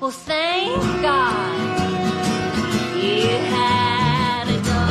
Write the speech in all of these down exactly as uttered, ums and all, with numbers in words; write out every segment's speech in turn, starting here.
Well, thank God you had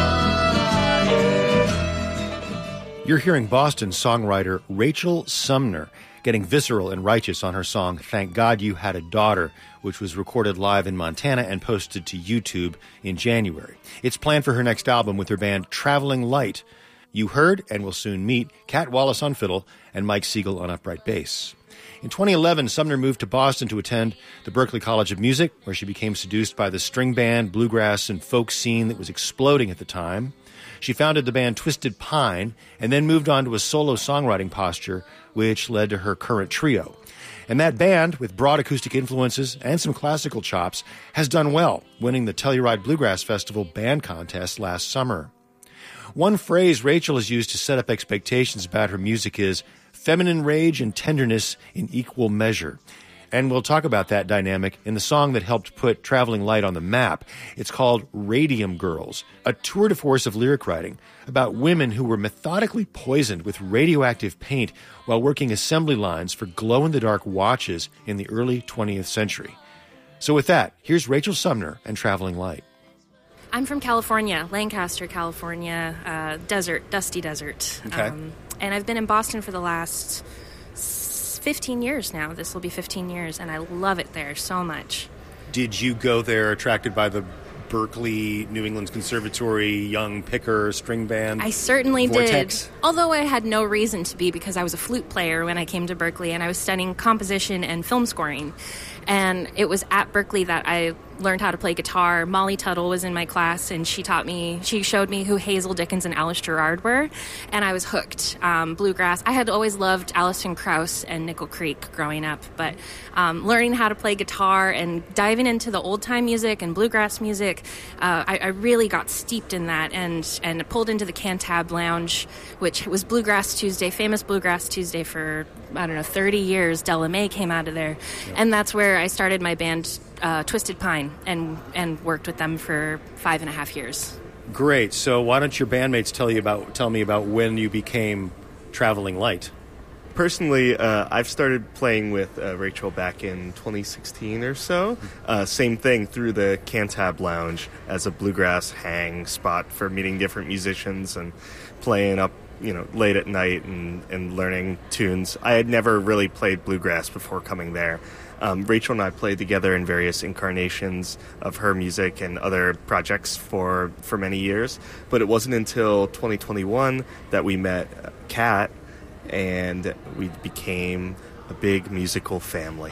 a daughter. You're hearing Boston songwriter Rachel Sumner getting visceral and righteous on her song Thank God You Had a Daughter, which was recorded live in Montana and posted to YouTube in January. It's planned for her next album with her band Traveling Light. You heard and will soon meet Cat Wallace on fiddle and Mike Siegel on upright bass. In twenty eleven, Sumner moved to Boston to attend the Berklee College of Music, where she became seduced by the string band, bluegrass, and folk scene that was exploding at the time. She founded the band Twisted Pine and then moved on to a solo songwriting posture, which led to her current trio. And that band, with broad acoustic influences and some classical chops, has done well, winning the Telluride Bluegrass Festival band contest last summer. One phrase Rachel has used to set up expectations about her music is feminine rage and tenderness in equal measure. And we'll talk about that dynamic in the song that helped put Traveling Light on the map. It's called Radium Girls, a tour de force of lyric writing about women who were methodically poisoned with radioactive paint while working assembly lines for glow-in-the-dark watches in the early twentieth century. So with that, here's Rachel Sumner and Traveling Light. I'm from California, Lancaster, California, uh, desert, dusty desert. Okay. Um, and I've been in Boston for the last fifteen years now. This will be fifteen years, and I love it there so much. Did you go there attracted by the Berklee, New England Conservatory, Young Picker, string band? I certainly Vortex? did. Although I had no reason to be, because I was a flute player when I came to Berklee, and I was studying composition and film scoring. And it was at Berklee that I learned how to play guitar. Molly Tuttle was in my class, and she taught me, she showed me who Hazel Dickens and Alice Gerrard were, and I was hooked. Um, bluegrass. I had always loved Alison Krauss and Nickel Creek growing up, but um, learning how to play guitar and diving into the old-time music and bluegrass music, uh, I, I really got steeped in that, and, and pulled into the Cantab Lounge, which was Bluegrass Tuesday, famous Bluegrass Tuesday for, I don't know, thirty years. Della Mae came out of there, yeah. And that's where I started my band, uh, Twisted Pine, and and worked with them for five and a half years. Great. So why don't your bandmates tell you about tell me about when you became Traveling Light? Personally, uh, I've started playing with uh, Rachel back in twenty sixteen or so. Uh, same thing, through the Cantab Lounge as a bluegrass hang spot for meeting different musicians and playing up, you know, late at night and, and learning tunes. I had never really played bluegrass before coming there. Um, Rachel and I played together in various incarnations of her music and other projects for, for many years, but it wasn't until twenty twenty-one that we met Kat, and we became a big musical family.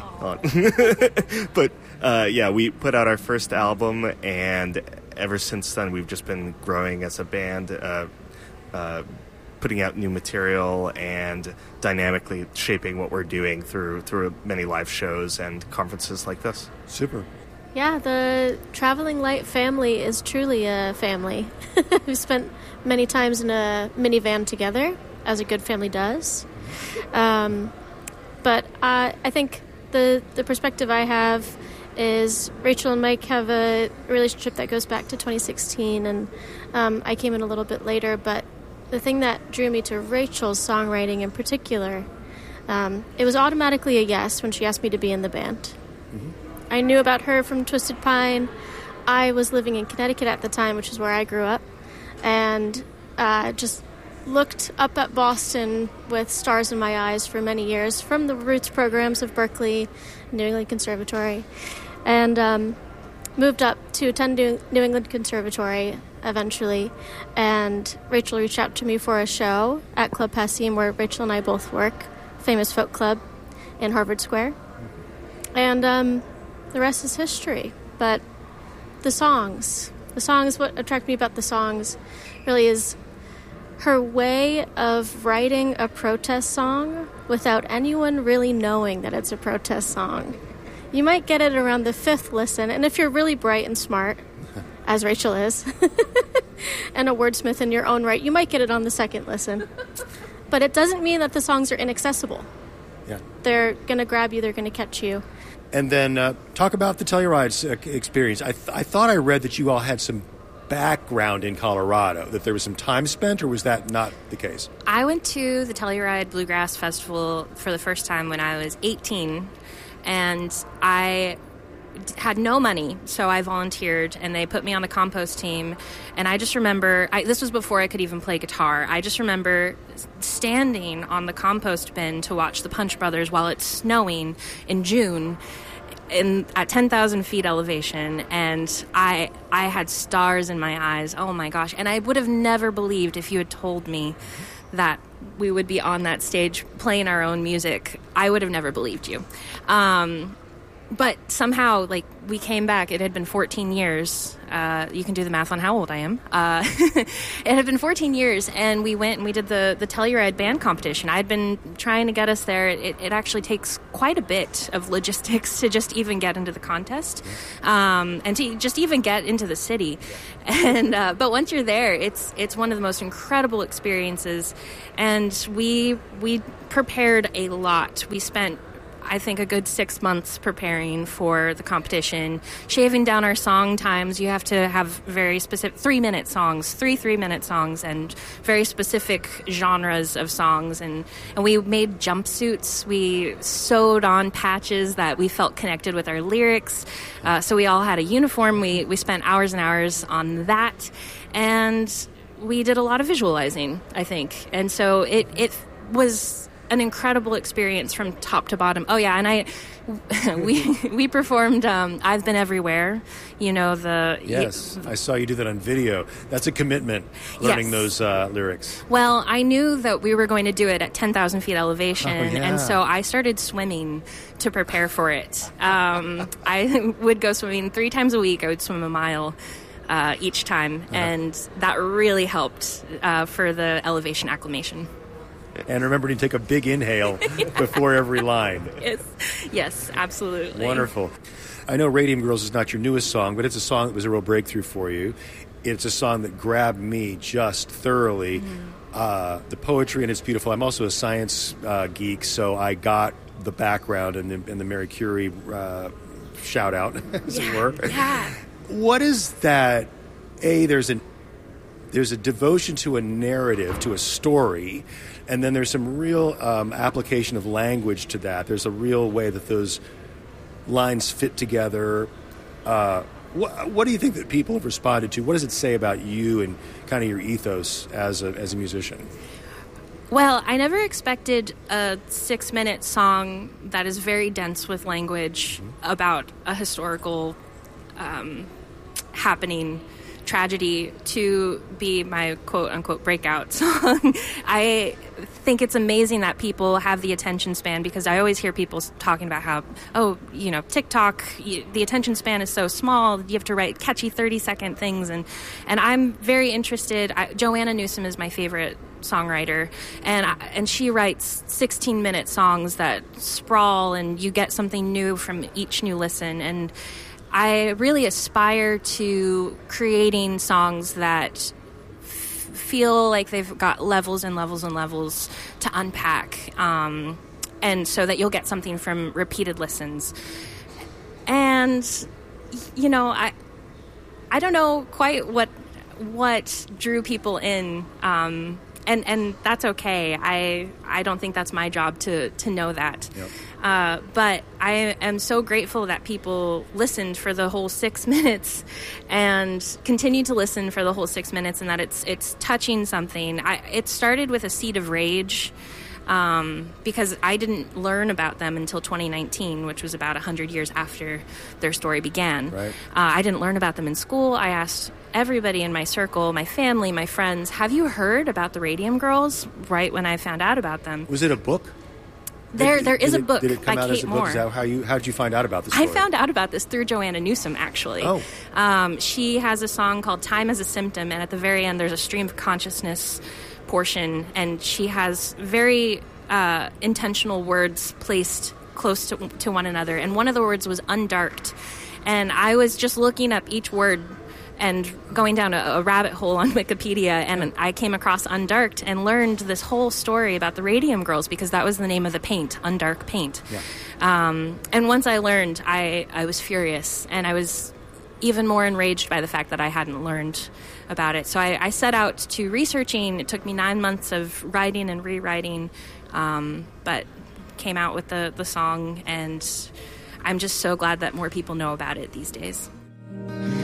But uh, yeah, we put out our first album, and ever since then we've just been growing as a band, uh, uh, putting out new material and dynamically shaping what we're doing through through many live shows and conferences like this. Super. Yeah, the Traveling Light family is truly a family. We've spent many times in a minivan together, as a good family does. Um, but I, I think the the perspective I have is Rachel and Mike have a relationship that goes back to twenty sixteen, and um, I came in a little bit later, but the thing that drew me to Rachel's songwriting in particular, um, it was automatically a yes when she asked me to be in the band. Mm-hmm. I knew about her from Twisted Pine. I was living in Connecticut at the time, which is where I grew up, and uh, just looked up at Boston with stars in my eyes for many years from the roots programs of Berklee, New England Conservatory, and um, moved up to attend New England Conservatory eventually, and Rachel reached out to me for a show at Club Passim, where Rachel and I both work, famous folk club in Harvard Square, and um, the rest is history. But the songs, the songs, what attracted me about the songs really is her way of writing a protest song without anyone really knowing that it's a protest song. You might get it around the fifth listen, and if you're really bright and smart, as Rachel is, and a wordsmith in your own right, you might get it on the second listen. But it doesn't mean that the songs are inaccessible. Yeah. They're going to grab you, they're going to catch you. And then uh, talk about the Telluride uh, experience. I, th- I thought I read that you all had some background in Colorado, that there was some time spent, or was that not the case? I went to the Telluride Bluegrass Festival for the first time when I was eighteen, and I had no money, so I volunteered, and they put me on the compost team. And I just remember, I, this was before I could even play guitar, I just remember standing on the compost bin to watch the Punch Brothers while it's snowing in June in at ten thousand feet elevation, and I I had stars in my eyes. Oh my gosh. And I would have never believed if you had told me that we would be on that stage playing our own music. I would have never believed you. Um, but somehow, like, we came back. It had been fourteen years. Uh, you can do the math on how old I am. Uh, it had been fourteen years, and we went and we did the, the Telluride band competition. I had been trying to get us there. It, it actually takes quite a bit of logistics to just even get into the contest, um, and to just even get into the city. And uh, but once you're there, it's it's one of the most incredible experiences. And we we prepared a lot. We spent, I think, a good six months preparing for the competition, shaving down our song times. You have to have very specific three-minute songs, three three-minute songs, and very specific genres of songs. And, and we made jumpsuits. We sewed on patches that we felt connected with our lyrics. Uh, so we all had a uniform. We, we spent hours and hours on that. And we did a lot of visualizing, I think. And so it, it was an incredible experience from top to bottom. Oh yeah, and I, we we performed um, "I've Been Everywhere." You know the yes, y- I saw you do that on video. That's a commitment, learning yes. those uh, lyrics. Well, I knew that we were going to do it at ten thousand feet elevation, oh, yeah. and so I started swimming to prepare for it. Um, I would go swimming three times a week. I would swim a mile uh, each time, uh-huh. and that really helped uh, for the elevation acclimation. And remember to take a big inhale yeah. before every line. Yes, yes, absolutely. Wonderful. I know Radium Girls is not your newest song, but it's a song that was a real breakthrough for you. It's a song that grabbed me just thoroughly. Mm-hmm. Uh, the poetry, and it's beautiful. I'm also a science uh, geek, so I got the background and the, and the Mary Curie uh, shout-out, as yeah, it were. Yeah. What is that? A, there's an there's a devotion to a narrative, to a story, and then there's some real um, application of language to that. There's a real way that those lines fit together. Uh, what, what do you think that people have responded to? What does it say about you and kind of your ethos as a, as a musician? Well, I never expected a six-minute song that is very dense with language mm-hmm. about a historical um, happening, tragedy, to be my quote-unquote breakout song. I think it's amazing that people have the attention span, because I always hear people talking about how, oh, you know, TikTok, you, the attention span is so small, you have to write catchy thirty-second things, and, and I'm very interested. I, Joanna Newsom is my favorite songwriter, and I, and she writes sixteen-minute songs that sprawl, and you get something new from each new listen, and I really aspire to creating songs that f- feel like they've got levels and levels and levels to unpack, um, and so that you'll get something from repeated listens. And, you know, I I don't know quite what what drew people in, um, and and that's okay. I I don't think that's my job to to know that. Yep. Uh, but I am so grateful that people listened for the whole six minutes and continue to listen for the whole six minutes, and that it's it's touching something. I, it started with a Seed of Rage, um, because I didn't learn about them until twenty nineteen, which was about one hundred years after their story began. Right. Uh, I didn't learn about them in school. I asked everybody in my circle, my family, my friends, have you heard about the Radium Girls? Right when I found out about them. Was it a book? There, did, there is did a it, book did it come by out Kate as a Moore. book? Is that how you? How did you find out about this story? I found out about this through Joanna Newsom, actually. Oh. Um, she has a song called "Time as a Symptom," and at the very end, there's a stream of consciousness portion, and she has very uh, intentional words placed close to, to one another. And one of the words was "undarked," and I was just looking up each word and going down a, a rabbit hole on Wikipedia, and I came across Undarked and learned this whole story about the Radium Girls, because that was the name of the paint, Undark Paint. Yeah. Um, and once I learned, I, I was furious, and I was even more enraged by the fact that I hadn't learned about it. So I, I set out to researching. It took me nine months of writing and rewriting, um, but came out with the, the song, and I'm just so glad that more people know about it these days.